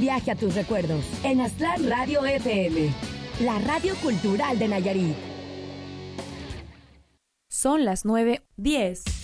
Viaje a tus recuerdos en Aztlán Radio FM, la radio cultural de Nayarit. Son las 9:10.